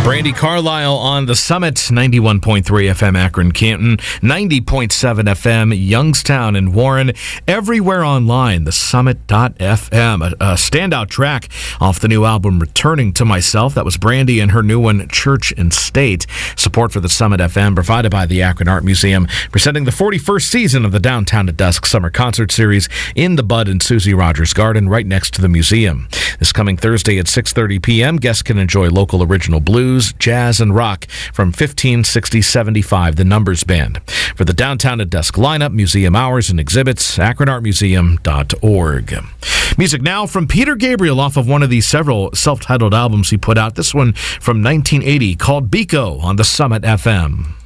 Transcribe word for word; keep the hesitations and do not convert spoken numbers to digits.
Brandi Carlile on the Summit, ninety-one point three F M Akron, Canton, ninety point seven F M Youngstown and Warren, everywhere online, the summit dot f m. A, a standout track off the new album Returning to Myself. That was Brandi and her new one, Church and State. Support for the Summit F M provided by the Akron Art Museum, presenting the forty-first season of the Downtown at Dusk Summer Concert Series in the Bud and Susie Rogers Garden right next to the museum. This coming Thursday at six thirty p.m., guests can enjoy local original blues, jazz, and rock from fifteen sixty seventy-five, the Numbers Band. For the Downtown at Dusk lineup, museum hours, and exhibits, akron art museum dot org. Music now from Peter Gabriel off of one of the several self-titled albums he put out. This one from nineteen eighty called Biko on the Summit F M.